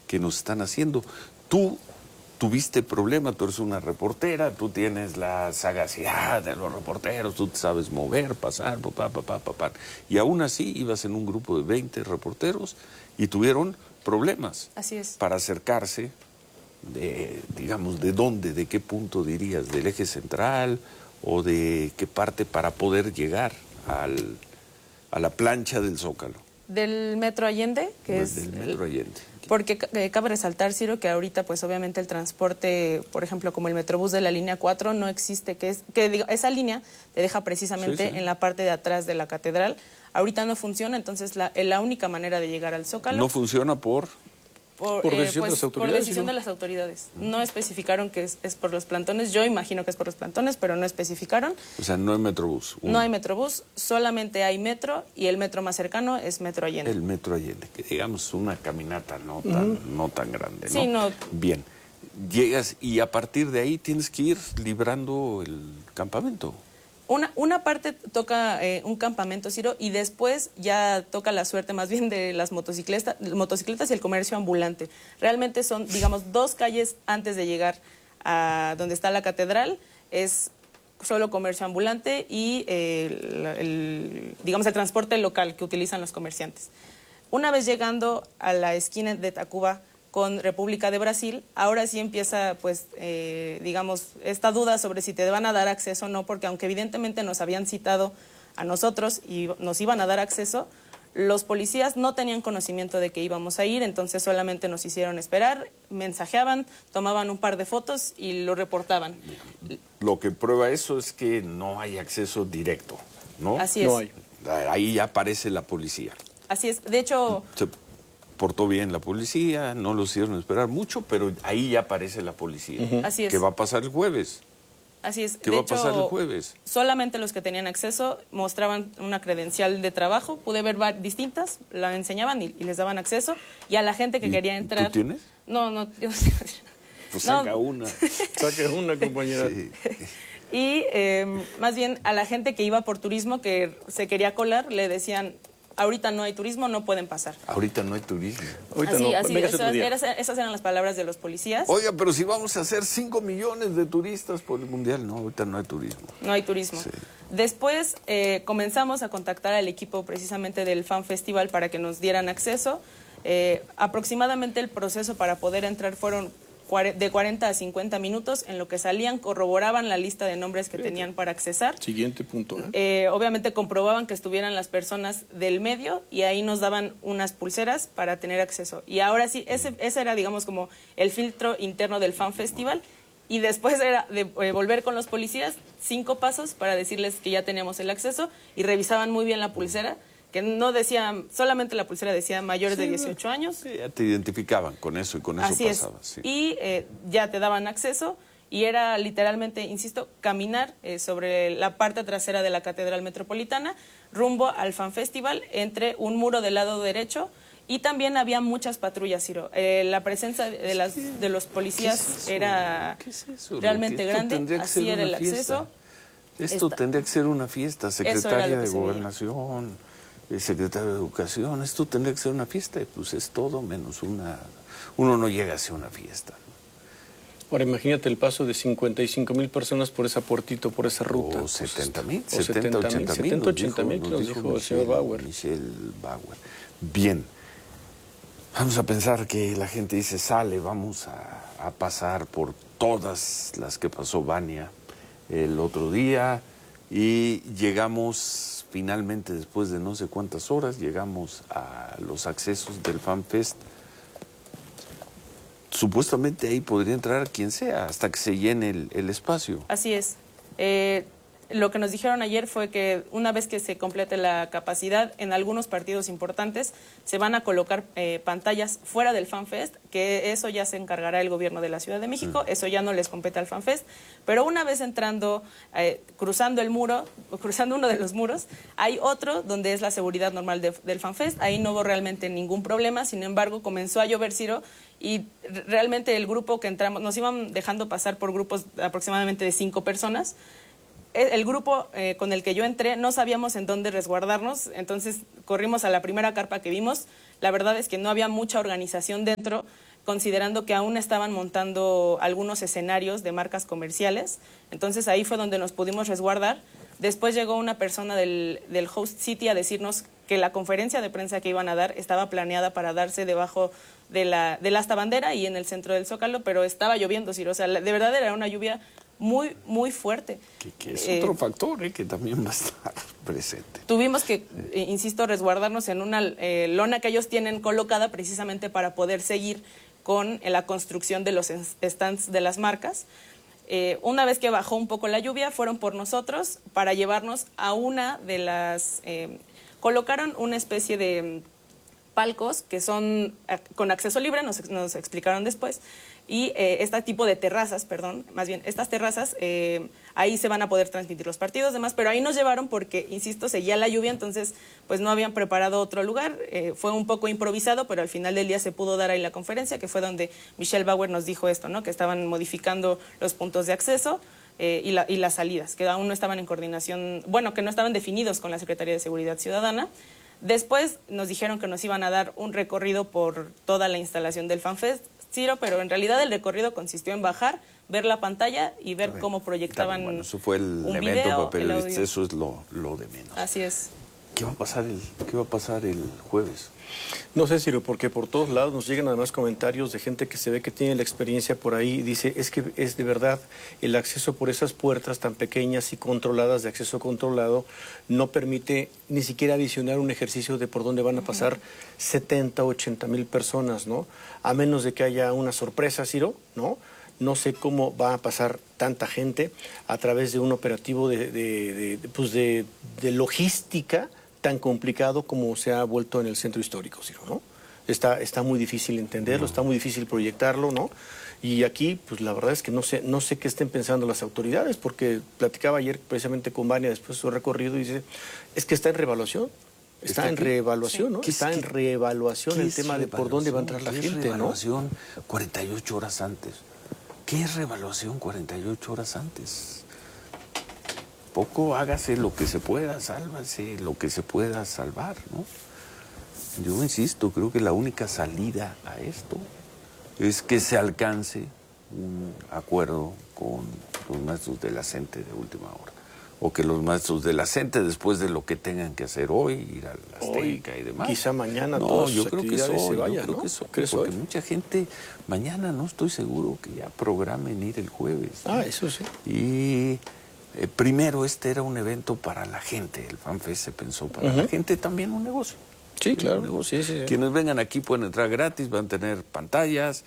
que nos están haciendo. Tú tuviste problema, tú eres una reportera, tú tienes la sagacidad de los reporteros, tú te sabes mover, pasar, y aún así ibas en un grupo de 20 reporteros y tuvieron problemas. Así es. Para acercarse, digamos, ¿de dónde, de qué punto dirías? ¿Del eje central o de qué parte para poder llegar a la plancha del Zócalo? Del Metro Allende, que es... Del Metro Allende. Porque cabe resaltar, Ciro, que ahorita pues obviamente el transporte, por ejemplo, como el Metrobús de la línea 4 no existe, esa línea te deja precisamente en la parte de atrás de la catedral. Ahorita no funciona, entonces la única manera de llegar al Zócalo... ¿No funciona por decisión de las autoridades? Por decisión de las autoridades. No especificaron que es por los plantones. Yo imagino que es por los plantones, pero no especificaron. O sea, no hay Metrobús. No hay Metrobús, solamente hay metro y el metro más cercano es Metro Allende. El Metro Allende, que digamos una caminata no tan grande, ¿no? Sí, no. Bien, llegas y a partir de ahí tienes que ir librando el campamento. Una parte toca un campamento, Ciro, y después ya toca la suerte más bien de las motocicletas y el comercio ambulante. Realmente son, digamos, 2 calles antes de llegar a donde está la catedral, es solo comercio ambulante y digamos, el transporte local que utilizan los comerciantes. Una vez llegando a la esquina de Tacuba con República de Brasil, ahora sí empieza, pues, digamos, esta duda sobre si te van a dar acceso o no, porque aunque evidentemente nos habían citado a nosotros y nos iban a dar acceso, los policías no tenían conocimiento de que íbamos a ir, entonces solamente nos hicieron esperar, mensajeaban, tomaban un par de fotos y lo reportaban. Lo que prueba eso es que no hay acceso directo, ¿no? Así es. No hay. Ahí ya aparece la policía. Así es. De hecho... Se portó bien la policía, no lo hicieron esperar mucho, pero ahí ya aparece la policía. Así es. ¿Qué va a pasar el jueves? Así es. ¿Qué va a pasar el jueves? Solamente los que tenían acceso mostraban una credencial de trabajo. Pude ver distintas, la enseñaban y les daban acceso. Y a la gente que quería entrar... ¿Tú tienes? No. Pues saca una. Saca una, compañera. Sí. Y más bien a la gente que iba por turismo, que se quería colar, le decían... Ahorita no hay turismo, no pueden pasar. Ahorita no hay turismo. Ahorita así, no. así, Véngase otro día. esas eran las palabras de los policías. Oiga, pero si vamos a hacer 5 millones de turistas por el Mundial, no, ahorita no hay turismo. No hay turismo. Sí. Después comenzamos a contactar al equipo precisamente del Fan Festival para que nos dieran acceso. Aproximadamente el proceso para poder entrar fueron de 40 a 50 minutos, en lo que salían, corroboraban la lista de nombres que tenían para accesar. Siguiente punto. Obviamente comprobaban que estuvieran las personas del medio y ahí nos daban unas pulseras para tener acceso. Y ahora sí, ese era, digamos, como el filtro interno del Fan Festival. Y después era de volver con los policías, 5 pasos para decirles que ya teníamos el acceso y revisaban muy bien la pulsera, que no decía, solamente la pulsera decía mayores de 18 años. Sí, ya te identificaban con eso y con eso Así pasaba. es. Sí. Y ya te daban acceso y era literalmente, insisto, caminar sobre la parte trasera de la Catedral Metropolitana rumbo al Fan Festival entre un muro del lado derecho y también había muchas patrullas, Ciro. La presencia de los policías era realmente grande, así era el acceso. Esto tendría que ser una fiesta, secretaria de se veía. Gobernación, el secretario de Educación, esto tendría que ser una fiesta, y pues es todo menos una... Uno no llega a ser una fiesta. Ahora imagínate el paso de 55,000 personas por ese puertito, por esa ruta. O 70,000, o 70, 80,000. 80,000, nos dijo el señor Bauer. Michelle Bauer. Bien. Vamos a pensar que la gente dice, sale, vamos a pasar por todas las que pasó Vania el otro día y llegamos finalmente, después de no sé cuántas horas, llegamos a los accesos del FanFest. Supuestamente ahí podría entrar quien sea hasta que se llene el espacio. Así es. Lo que nos dijeron ayer fue que una vez que se complete la capacidad, en algunos partidos importantes se van a colocar pantallas fuera del FanFest, que eso ya se encargará el gobierno de la Ciudad de México, eso ya no les compete al FanFest, pero una vez entrando, cruzando el muro, cruzando uno de los muros, hay otro donde es la seguridad normal del FanFest, ahí no hubo realmente ningún problema, sin embargo comenzó a llover, Ciro, y realmente el grupo que entramos, nos iban dejando pasar por grupos aproximadamente de 5 personas. El grupo con el que yo entré no sabíamos en dónde resguardarnos, entonces corrimos a la primera carpa que vimos. La verdad es que no había mucha organización dentro, considerando que aún estaban montando algunos escenarios de marcas comerciales. Entonces ahí fue donde nos pudimos resguardar. Después llegó una persona del host city a decirnos que la conferencia de prensa que iban a dar estaba planeada para darse debajo del asta bandera y en el centro del Zócalo, pero estaba lloviendo, Ciro. O sea, de verdad era una lluvia muy, muy fuerte. Que es otro factor que también va a estar presente. Tuvimos que, insisto, resguardarnos en una lona que ellos tienen colocada precisamente para poder seguir con la construcción de los stands de las marcas. Una vez que bajó un poco la lluvia, fueron por nosotros para llevarnos a una de las... colocaron una especie de palcos que son con acceso libre, nos explicaron después, y este tipo de terrazas, más bien, estas terrazas, ahí se van a poder transmitir los partidos, demás, pero ahí nos llevaron porque, insisto, seguía la lluvia, entonces pues no habían preparado otro lugar, fue un poco improvisado, pero al final del día se pudo dar ahí la conferencia, que fue donde Michelle Bauer nos dijo esto, ¿no? Que estaban modificando los puntos de acceso y las salidas, que aún no estaban en coordinación, bueno, que no estaban definidos con la Secretaría de Seguridad Ciudadana. Después nos dijeron que nos iban a dar un recorrido por toda la instalación del FanFest, Ciro, pero en realidad el recorrido consistió en bajar, ver la pantalla y ver cómo proyectaban. Bueno, eso fue el evento video, pero eso es lo de menos. Así es. ¿Qué va a pasar el jueves? No sé, Ciro, porque por todos lados nos llegan además comentarios de gente que se ve que tiene la experiencia por ahí y dice, es que es de verdad el acceso por esas puertas tan pequeñas y controladas, de acceso controlado, no permite ni siquiera visionar un ejercicio de por dónde van a pasar 70, 80 mil personas, ¿no? A menos de que haya una sorpresa, Ciro, ¿no? No sé cómo va a pasar tanta gente a través de un operativo de logística tan complicado como se ha vuelto en el centro histórico, Ciro, ¿no? Está muy difícil entenderlo, está muy difícil proyectarlo, ¿no? Y aquí, pues la verdad es que no sé qué estén pensando las autoridades, porque platicaba ayer precisamente con Vania después de su recorrido y dice, es que está en reevaluación. Está en reevaluación, ¿no? Está en reevaluación el tema de por dónde va a entrar la gente, ¿no? Reevaluación 48 horas antes. ¿Qué es reevaluación 48 horas antes? Poco hágase lo que se pueda, sálvase lo que se pueda salvar, ¿no? Yo insisto, creo que la única salida a esto es que se alcance un acuerdo con los maestros de la CENTE de última hora. O que los maestros de la CENTE, después de lo que tengan que hacer hoy, ir a la Azteca y demás. Quizá mañana no, todas yo sus creo que es actividades hoy, se vayan, yo creo ¿no? que es hoy, ¿Crees porque hoy? mucha gente, mañana no estoy seguro que ya programen ir el jueves, ¿no? Ah, eso sí. Y primero era un evento para la gente, el FanFest se pensó para la gente, también un negocio. Sí, claro. Un negocio. Sí. Quienes vengan aquí pueden entrar gratis, van a tener pantallas,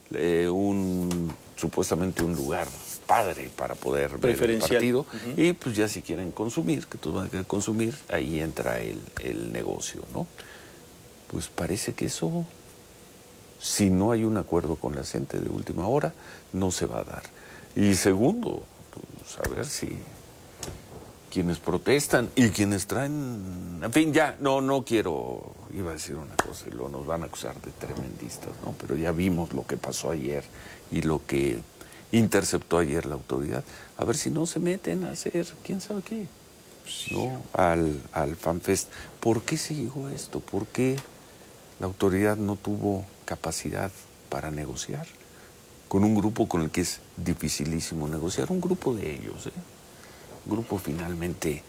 supuestamente un lugar padre para poder ver el partido. Y pues ya si quieren consumir, que todos van a querer consumir, ahí entra el negocio, ¿no? Pues parece que eso, si no hay un acuerdo con la gente de última hora, no se va a dar. Y segundo, pues a ver si quienes protestan y quienes traen, en fin, ya, no quiero, iba a decir una cosa y luego nos van a acusar de tremendistas, ¿no? Pero ya vimos lo que pasó ayer y lo que interceptó ayer la autoridad. A ver si no se meten a hacer, quién sabe qué, ¿no? Al FanFest. ¿Por qué se llegó a esto? ¿Por qué la autoridad no tuvo capacidad para negociar con un grupo con el que es dificilísimo negociar? Un grupo de ellos, un grupo finalmente,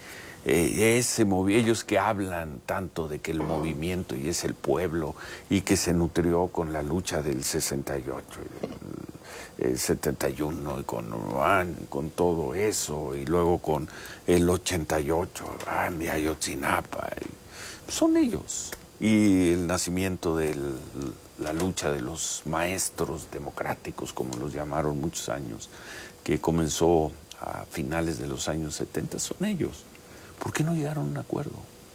ellos que hablan tanto de que el movimiento y es el pueblo y que se nutrió con la lucha del 68, el 71 y con todo eso y luego con el 88, de Ayotzinapa, son ellos. Y el nacimiento de la lucha de los maestros democráticos, como los llamaron muchos años, que comenzó a finales de los años 70, son ellos. ¿Por qué no llegaron a un acuerdo?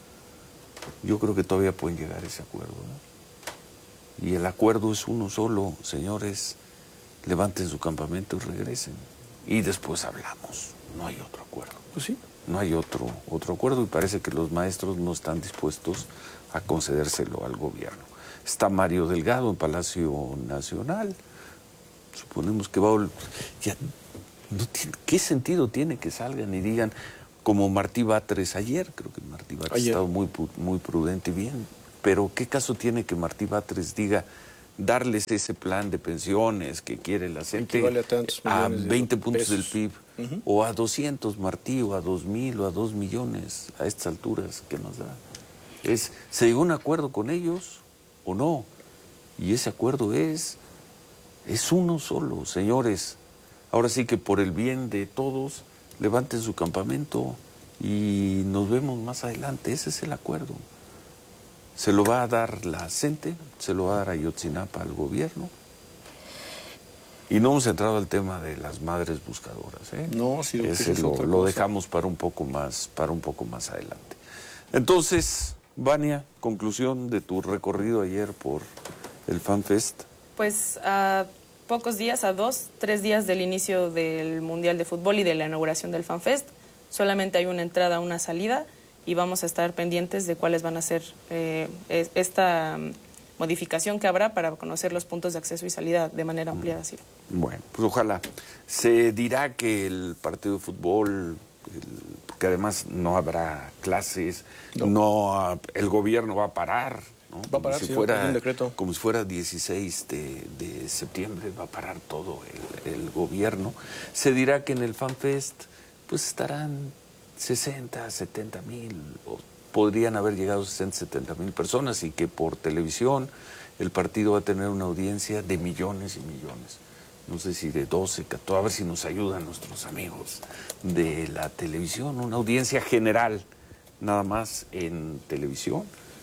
Yo creo que todavía pueden llegar a ese acuerdo, ¿no? Y el acuerdo es uno solo, señores, levanten su campamento y regresen. Y después hablamos. No hay otro acuerdo. Pues sí. No hay otro acuerdo y parece que los maestros no están dispuestos a concedérselo al gobierno. Está Mario Delgado en Palacio Nacional. Suponemos que va a... ¿Qué sentido tiene que salgan y digan, como Martí Batres ayer? Creo que Martí Batres ha estado muy prudente y bien. Pero ¿qué caso tiene que Martí Batres diga, darles ese plan de pensiones que quiere la gente vale a tantos a millones de 20 puntos pesos del PIB, o a 200, Martí, o a 2,000, o a 2 millones a estas alturas que nos da. ¿Se llegó a un acuerdo con ellos o no? Y ese acuerdo es uno solo, señores. Ahora sí que por el bien de todos, levanten su campamento y nos vemos más adelante. Ese es el acuerdo. Se lo va a dar la CENTE, se lo va a dar a Ayotzinapa al gobierno. Y no hemos entrado al tema de las madres buscadoras, ¿eh? No, sí, Ese lo dejamos para un poco más adelante. Entonces, Vania, conclusión de tu recorrido ayer por el FanFest. Pues a pocos días, a 3 días del inicio del Mundial de Fútbol y de la inauguración del FanFest, solamente hay una entrada, una salida, y vamos a estar pendientes de cuáles van a ser esta modificación que habrá para conocer los puntos de acceso y salida de manera ampliada. Sí. Bueno, pues ojalá. Se dirá que el partido de fútbol, porque además no habrá clases, el gobierno va a parar, ¿no? Va a parar, un decreto. Como si fuera 16 de septiembre, va a parar todo el gobierno. Se dirá que en el FanFest pues estarán 60, 70 mil, o podrían haber llegado 60, 70 mil personas, y que por televisión el partido va a tener una audiencia de millones y millones. No sé si de 12, 14, a ver si nos ayudan nuestros amigos de la televisión, una audiencia general, nada más en televisión,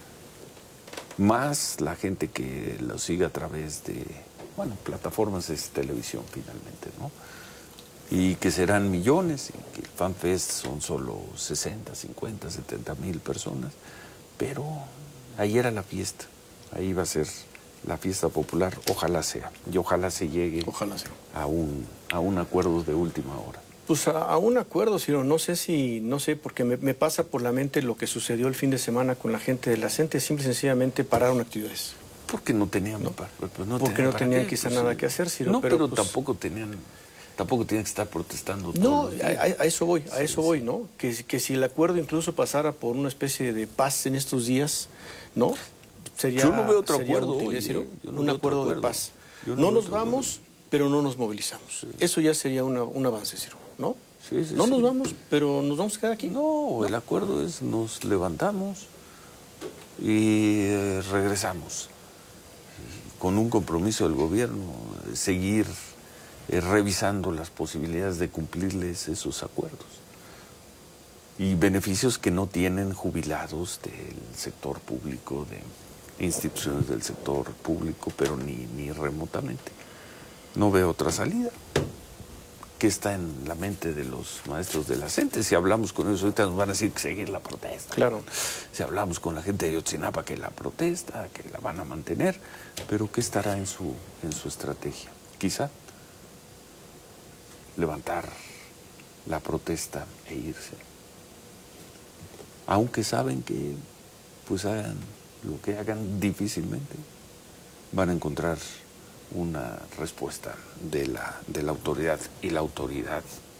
más la gente que lo sigue a través de, plataformas de televisión finalmente, ¿no? Y que serán millones, y que el FanFest son solo 60, 50, 70 mil personas, pero ahí era la fiesta, ahí va a ser la fiesta popular, ojalá sea, y ojalá se llegue a un acuerdo de última hora. Pues a un acuerdo, Ciro, no sé, porque me pasa por la mente lo que sucedió el fin de semana con la gente de la CENTE, simple y sencillamente pararon actividades. Porque no tenían, porque no tenían quizá nada que hacer, Ciro. No, pero tampoco tenían que estar protestando. No, a eso voy, ¿no? Que si el acuerdo incluso pasara por una especie de paz en estos días, ¿no? Yo no veo otro acuerdo útil, hoy, un acuerdo de paz. No nos vamos, pero no nos movilizamos. Sí. Eso ya sería un avance, Ciro, ¿no? Sí, no nos vamos, pero nos vamos a quedar aquí. No, el acuerdo es nos levantamos y regresamos. Con un compromiso del gobierno, seguir revisando las posibilidades de cumplirles esos acuerdos. Y beneficios que no tienen jubilados del sector público, de instituciones del sector público, pero ni remotamente. No veo otra salida. ¿Qué está en la mente de los maestros de la CENTE? Si hablamos con ellos ahorita nos van a decir que seguir la protesta. Claro. Si hablamos con la gente de Ayotzinapa, que la protesta, que la van a mantener, pero ¿qué estará en su estrategia? Quizá levantar la protesta e irse. Aunque saben que pues hagan lo que hagan, difícilmente van a encontrar una respuesta de la autoridad, y la autoridad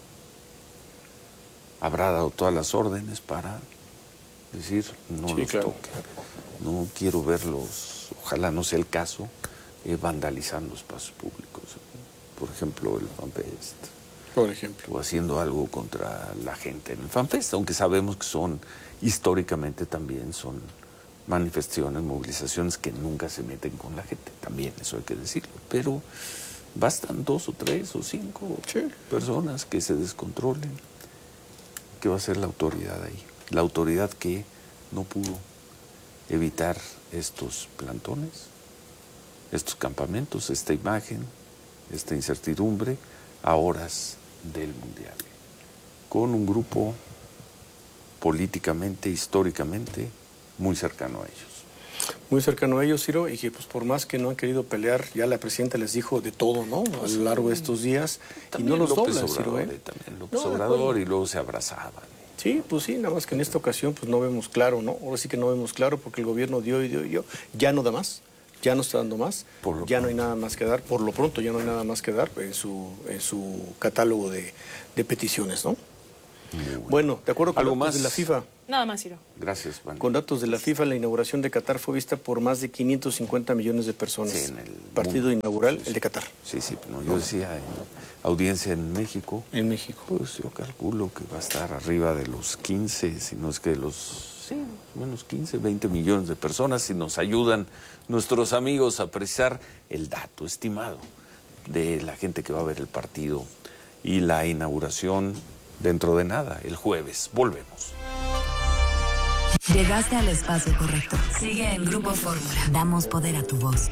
habrá dado todas las órdenes para decir no los toque. No quiero verlos, ojalá no sea el caso, vandalizando espacios públicos. Por ejemplo, el FanFest. Por ejemplo. O haciendo algo contra la gente en el FanFest, aunque sabemos que históricamente también son manifestaciones, movilizaciones que nunca se meten con la gente, también eso hay que decirlo, pero bastan 2 o 3 o 5 personas que se descontrolen. ¿Qué va a hacer la autoridad ahí? La autoridad que no pudo evitar estos plantones, estos campamentos, esta imagen, esta incertidumbre a horas del Mundial, con un grupo políticamente, históricamente, muy cercano a ellos. Muy cercano a ellos, Ciro, y que pues por más que no han querido pelear, ya la presidenta les dijo de todo, ¿no? A lo largo de estos días, también y no los López doblan, Obrador, Ciro, También López Obrador, y luego se abrazaban. Sí, pues sí, nada más que en esta ocasión pues no vemos claro, ¿no? Ahora sí que no vemos claro porque el gobierno dio, ya no da más, ya no está dando más, ya no hay nada más que dar, por lo pronto ya no hay nada más que dar en su catálogo de peticiones, ¿no? Bueno, de acuerdo con ¿Algo datos más de la FIFA, Nada más, Ciro. Gracias, Vania. con datos de la FIFA, la inauguración de Qatar fue vista por más de 550 millones de personas. Sí, en el partido mundo. inaugural, Sí, sí. el de Qatar. Sí, no, yo decía, audiencia en México. En México. Pues yo calculo que va a estar arriba de los 15, si no es que menos 15, 20 millones de personas, si nos ayudan nuestros amigos a precisar el dato estimado de la gente que va a ver el partido y la inauguración dentro de nada, el jueves. Volvemos. Llegaste al espacio correcto. Sigue en Grupo Fórmula. Damos poder a tu voz.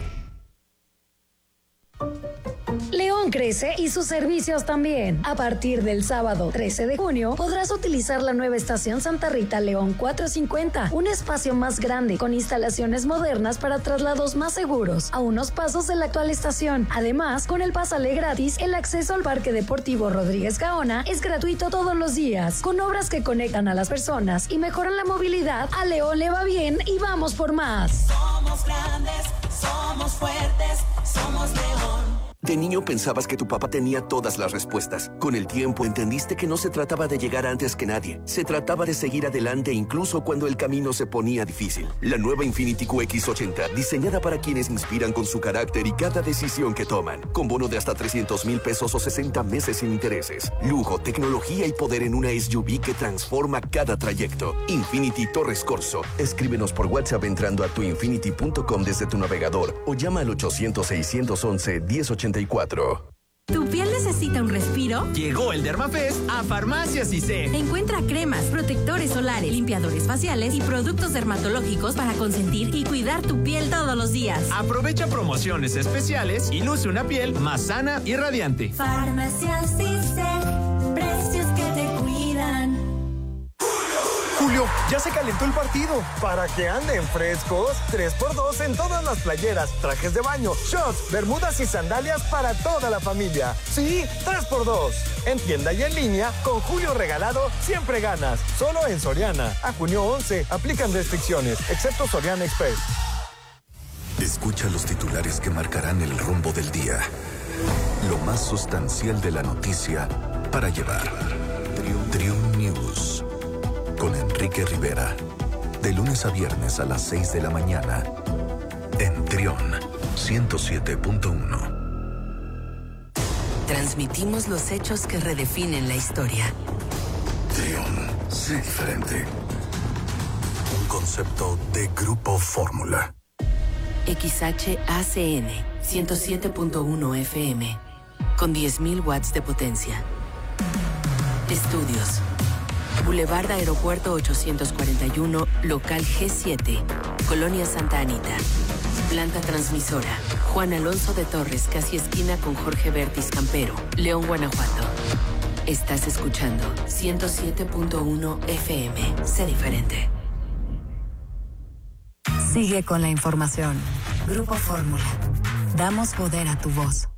León crece y sus servicios también. A partir del sábado 13 de junio podrás utilizar la nueva estación Santa Rita León 450, un espacio más grande con instalaciones modernas para traslados más seguros, a unos pasos de la actual estación. Además, con el pásale gratis, el acceso al Parque Deportivo Rodríguez Gaona es gratuito todos los días. Con obras que conectan a las personas y mejoran la movilidad, a León le va bien y vamos por más. Somos grandes, somos fuertes, somos León. De niño pensabas que tu papá tenía todas las respuestas. Con el tiempo entendiste que no se trataba de llegar antes que nadie. Se trataba de seguir adelante incluso cuando el camino se ponía difícil. La nueva Infiniti QX80, diseñada para quienes inspiran con su carácter y cada decisión que toman. Con bono de hasta 300,000 pesos o 60 meses sin intereses. Lujo, tecnología y poder en una SUV que transforma cada trayecto. Infiniti Torres Corso. Escríbenos por WhatsApp entrando a tuinfinity.com desde tu navegador o llama al 800-611-1084. ¿Tu piel necesita un respiro? Llegó el Dermafest a Farmacias ICE. Encuentra cremas, protectores solares, limpiadores faciales y productos dermatológicos para consentir y cuidar tu piel todos los días. Aprovecha promociones especiales y luce una piel más sana y radiante. Farmacias ICE, precios que te cuidan. Julio, ya se calentó el partido. Para que anden frescos, 3x2 en todas las playeras, trajes de baño, shorts, bermudas y sandalias para toda la familia. Sí, 3x2. En tienda y en línea, con Julio regalado, siempre ganas. Solo en Soriana. A junio 11, aplican restricciones, excepto Soriana Express. Escucha los titulares que marcarán el rumbo del día. Lo más sustancial de la noticia para llevar. Triun News. Con Enrique Rivera, de lunes a viernes a las 6 de la mañana, en Trión 107.1. Transmitimos los hechos que redefinen la historia. Trión, sé diferente. Un concepto de Grupo Fórmula. XHACN 107.1 FM, con 10.000 watts de potencia. Estudios. Boulevard Aeropuerto 841, local G7, Colonia Santa Anita. Planta transmisora, Juan Alonso de Torres, casi esquina con Jorge Bertis Campero, León, Guanajuato. Estás escuchando 107.1 FM. Sé diferente. Sigue con la información. Grupo Fórmula. Damos poder a tu voz.